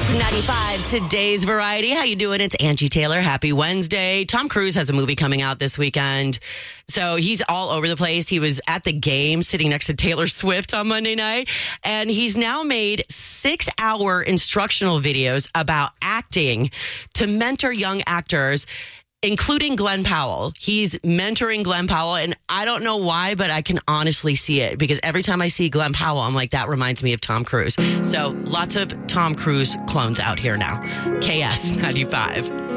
KS95, today's variety. How you doing? It's Angie Taylor. Happy Wednesday. Tom Cruise has a movie coming out this weekend. So he's all over the place. He was at the game sitting next to Taylor Swift on Monday night. And he's now made 6-hour instructional videos about acting to mentor young actors, including Glenn Powell. He's mentoring Glenn Powell, and I don't know why, but I can honestly see it because every time I see Glenn Powell, I'm like, that reminds me of Tom Cruise. So lots of Tom Cruise clones out here now. KS95.